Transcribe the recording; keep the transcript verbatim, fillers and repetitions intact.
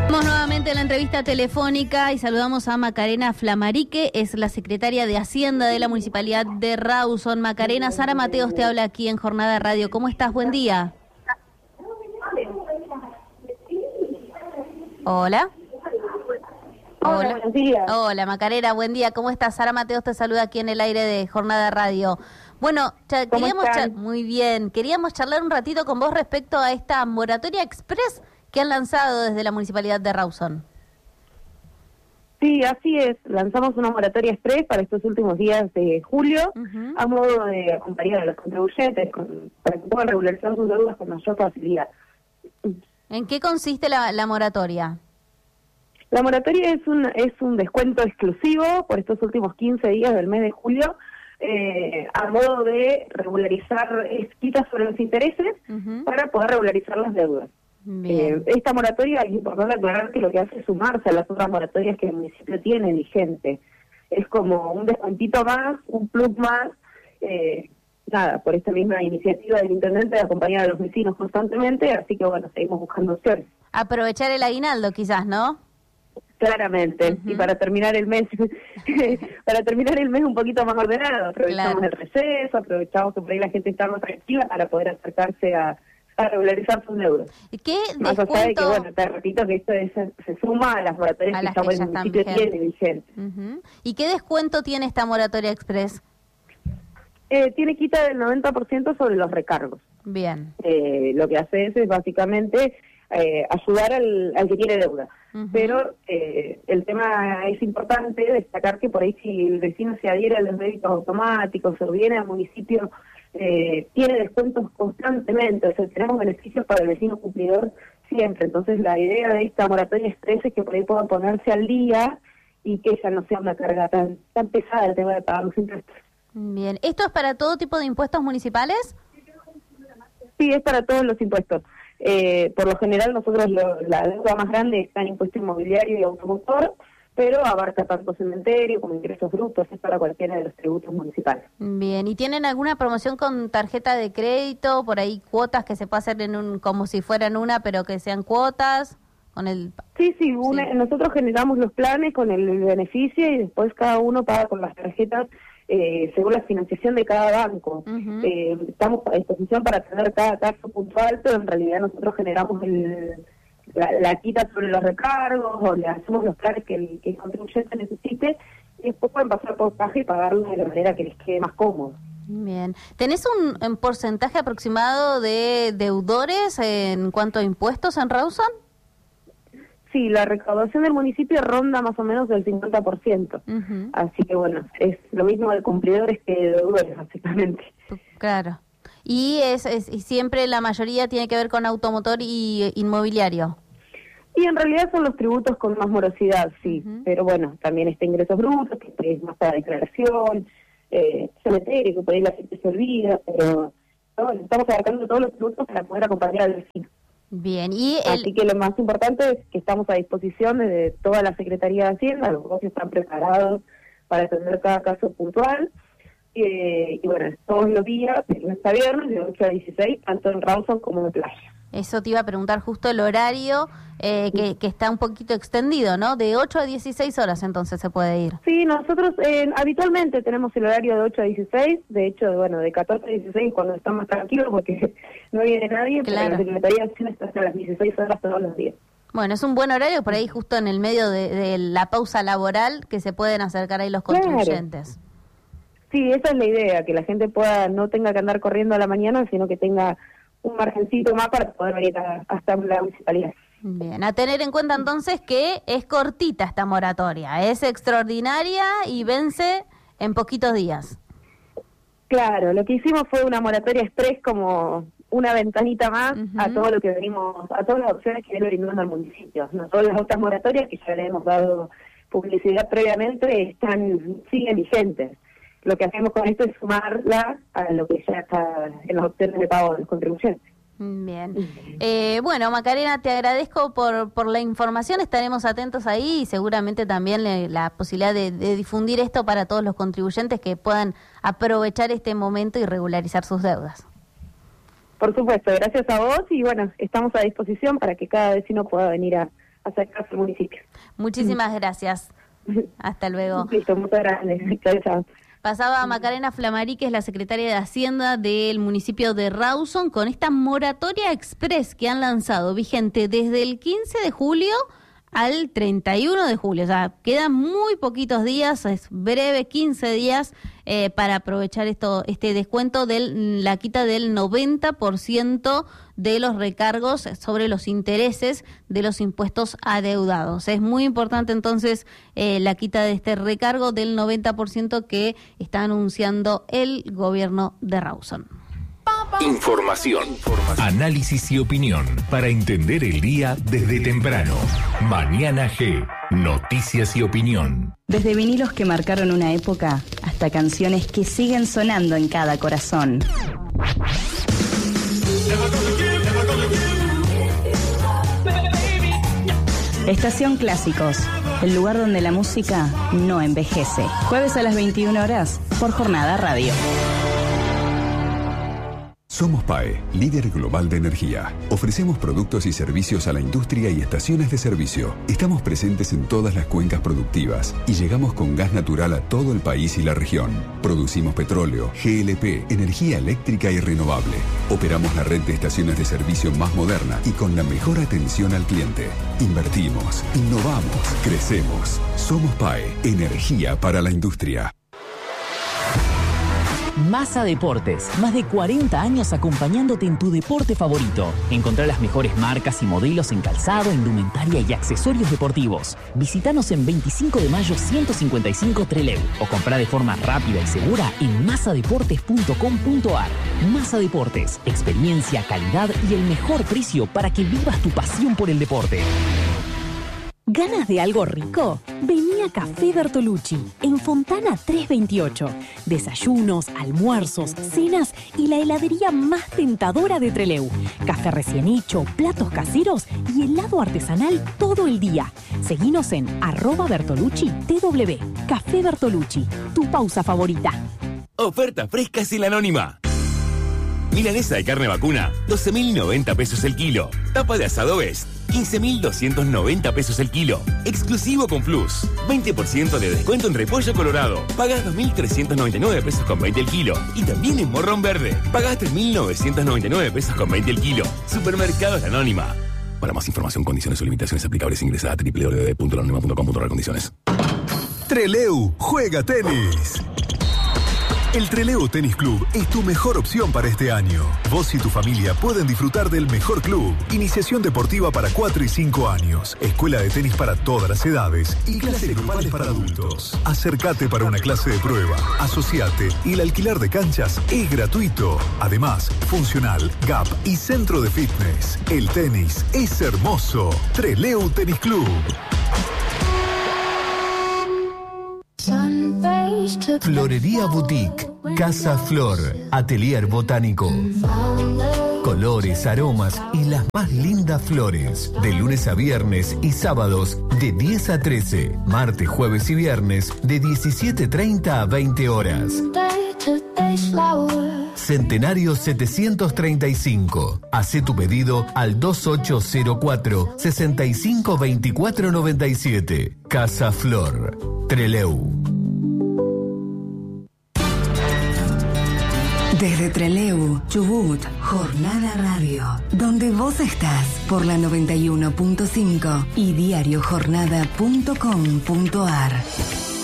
Estamos nuevamente en la entrevista telefónica y saludamos a Macarena Flamarique, es la secretaria de Hacienda de la Municipalidad de Rawson. Macarena, Sara Mateos te habla aquí en Jornada Radio. ¿Cómo estás? Buen día. Hola. Hola, buenos días. Hola, Macarena, buen día. ¿Cómo estás? Sara Mateos te saluda aquí en el aire de Jornada Radio. Bueno, cha- ¿Cómo queríamos están? cha- muy bien. Queríamos charlar un ratito con vos respecto a esta moratoria express que han lanzado desde la Municipalidad de Rawson. Sí, así es. Lanzamos una moratoria express para estos últimos días de julio, Uh-huh. a modo de acompañar a los contribuyentes con, para que puedan regularizar sus deudas con mayor facilidad. ¿En qué consiste la, la moratoria? La moratoria es un, es un descuento exclusivo por estos últimos quince días del mes de julio, eh, a modo de regularizar, es quitas sobre los intereses Uh-huh. para poder regularizar las deudas. Bien. Eh, esta moratoria, es importante aclarar que lo que hace es sumarse a las otras moratorias que el municipio tiene vigente. Es como un descuentito más, un plus más, eh, nada, por esta misma iniciativa del intendente de acompañar a los vecinos constantemente, así que bueno, seguimos buscando opciones. Aprovechar el aguinaldo quizás, ¿no? Claramente, Ujú. y para terminar el mes, para terminar el mes un poquito más ordenado, aprovechamos Claro. el receso, aprovechamos que por ahí la gente está más activa para poder acercarse a, a regularizar sus deudas. ¿Qué Más allá de que, descuento? bueno, te repito que esto es- se suma a las moratorias A que las ya que el ya están municipio vigentes. tiene vigente. Ujú. ¿Y qué descuento tiene esta moratoria express? Eh, tiene quita del noventa por ciento sobre los recargos. Bien. Eh, lo que hace es, es básicamente eh, ayudar al, al que tiene deuda. Ujú. Pero eh, el tema es importante destacar que por ahí si el vecino se adhiere a los débitos automáticos o viene al municipio, eh, tiene descuentos constantemente, o sea, tenemos beneficios para el vecino cumplidor siempre. Entonces la idea de esta moratoria express es que por ahí puedan ponerse al día y que ya no sea una carga tan, tan pesada el tema de pagar los impuestos. Bien. ¿Esto es para todo tipo de impuestos municipales? Sí, es para todos los impuestos. Eh, por lo general nosotros lo- la deuda más grande está en impuesto inmobiliario y automotor, pero abarca tanto cementerio como ingresos brutos, es para cualquiera de los tributos municipales. Bien. ¿Y tienen alguna promoción con tarjeta de crédito? Por ahí cuotas que se pasen en un, como si fueran una, pero que sean cuotas con el. Sí, sí, una- Sí. nosotros generamos los planes con el beneficio y después cada uno paga con las tarjetas eh, según la financiación de cada banco. Ujú. Eh, estamos a disposición para tener cada caso puntual, pero en realidad nosotros generamos el, la, la quita sobre los recargos o le hacemos los planes que el, que el contribuyente necesite y después pueden pasar por caja y pagarlo de la manera que les quede más cómodo. Bien. ¿Tenés un, un porcentaje aproximado de deudores en cuanto a impuestos en Rawson? Sí, la recaudación del municipio ronda más o menos del cincuenta por ciento. Ujú. Así que bueno, es lo mismo de cumplidores que de deudores, básicamente. Claro. Y es, es y siempre la mayoría tiene que ver con automotor y inmobiliario. Y en realidad son los tributos con más morosidad, sí. Ujú. Pero bueno, también está ingresos brutos, que es más para declaración, eh, cementerio, que por ahí la gente se olvida, pero no, bueno, estamos abarcando todos los tributos para poder acompañar al vecino. Bien. Y el, Así que lo más importante es que estamos a disposición de toda la Secretaría de Hacienda, los negocios están preparados para atender cada caso puntual. Eh, y bueno, todos los días, de lunes a viernes, de ocho a dieciséis, tanto en Rawson como en Playa. eso te iba a preguntar justo el horario eh, que, que está un poquito extendido, ¿no? De ocho a dieciséis horas entonces se puede ir. Sí, nosotros eh, habitualmente tenemos el horario de ocho a dieciséis, de hecho, bueno, de catorce a dieciséis cuando estamos tranquilos porque no viene nadie, Claro. pero la Secretaría de Hacienda está hasta las dieciséis horas todos los días. Bueno, es un buen horario por ahí justo en el medio de, de la pausa laboral que se pueden acercar ahí los Claro. contribuyentes. Sí, esa es la idea, que la gente pueda no tenga que andar corriendo a la mañana, sino que tenga un margencito más para poder venir a- hasta la municipalidad. Bien, a tener en cuenta entonces que es cortita esta moratoria, es extraordinaria y vence en poquitos días. Claro, lo que hicimos fue una moratoria express como una ventanita más Ujú. a todo lo que venimos, a todas las opciones que viene brindando al municipio. No todas las otras moratorias que ya le hemos dado publicidad previamente están siguen vigentes. Lo que hacemos con esto es sumarla a lo que ya está en las opciones de pago de los contribuyentes. Bien. Eh, bueno, Macarena, te agradezco por, por la información, estaremos atentos ahí y seguramente también le- la posibilidad de, de difundir esto para todos los contribuyentes que puedan aprovechar este momento y regularizar sus deudas. Por supuesto, gracias a vos y bueno, estamos a disposición para que cada vecino pueda venir a, acercarse al municipio. Muchísimas gracias. Hasta luego. Listo, muchas gracias. Chao, chao. Pasaba Macarena Flamari, que es la secretaria de Hacienda del municipio de Rawson, con esta moratoria express que han lanzado, vigente desde el quince de julio al treinta y uno de julio. O sea, quedan muy poquitos días, es breve, quince días, eh, para aprovechar esto, este descuento de la quita del noventa por ciento de los recargos sobre los intereses de los impuestos adeudados. Es muy importante entonces eh, la quita de este recargo del noventa por ciento que está anunciando el gobierno de Rawson. Información, análisis y opinión para entender el día desde temprano. Mañana G, noticias y opinión. Desde vinilos que marcaron una época hasta canciones que siguen sonando en cada corazón. Estación Clásicos, el lugar donde la música no envejece. Jueves a las veintiuna horas por Jornada Radio. Somos P A E, líder global de energía. Ofrecemos productos y servicios a la industria y estaciones de servicio. Estamos presentes en todas las cuencas productivas y llegamos con gas natural a todo el país y la región. Producimos petróleo, G L P, energía eléctrica y renovable. Operamos la red de estaciones de servicio más moderna y con la mejor atención al cliente. Invertimos, innovamos, crecemos. Somos P A E, energía para la industria. Massa Deportes, más de cuarenta años acompañándote en tu deporte favorito. Encontrá las mejores marcas y modelos en calzado, indumentaria y accesorios deportivos. Visítanos en veinticinco de mayo ciento cincuenta y cinco Trelew o comprá de forma rápida y segura en massa deportes punto com punto ar. Massa Deportes, experiencia, calidad y el mejor precio para que vivas tu pasión por el deporte. ¿Ganas de algo rico? Vení a Café Bertolucci, en Fontana trescientos veintiocho. Desayunos, almuerzos, cenas y la heladería más tentadora de Trelew. Café recién hecho, platos caseros y helado artesanal todo el día. Seguinos en arroba Bertolucci T W. Café Bertolucci, tu pausa favorita. Oferta fresca sin la anónima. Milanesa de carne vacuna, doce mil noventa pesos el kilo. Tapa de asado Best, quince mil doscientos noventa pesos el kilo. Exclusivo con Plus. veinte por ciento de descuento en repollo colorado. Pagás dos mil trescientos noventa y nueve pesos con veinte el kilo. Y también en morrón verde. Pagás tres mil novecientos noventa y nueve pesos con veinte el kilo. Supermercados La Anónima. Para más información, condiciones o limitaciones aplicables, ingresa a doble u doble u doble u punto la anónima punto com punto ar condiciones. Trelew juega tenis. El Trelew Tenis Club es tu mejor opción para este año. Vos y tu familia pueden disfrutar del mejor club. Iniciación deportiva para cuatro y cinco años. Escuela de tenis para todas las edades. Y clases grupales para adultos. Acércate para una clase de prueba. Asociate y el alquiler de canchas es gratuito. Además, funcional, gap y centro de fitness. El tenis es hermoso. Trelew Tenis Club. Florería Boutique, Casa Flor, Atelier Botánico. Colores, aromas y las más lindas flores. De lunes a viernes y sábados de diez a trece. Martes, jueves y viernes de diecisiete treinta a veinte horas. Centenario setecientos treinta y cinco. Hacé tu pedido al dos ocho cero cuatro, seis cinco dos cuatro nueve siete. Casa Flor, Trelew. Desde Trelew, Chubut, Jornada Radio, donde vos estás por la noventa y uno punto cinco y diario jornada punto com punto ar.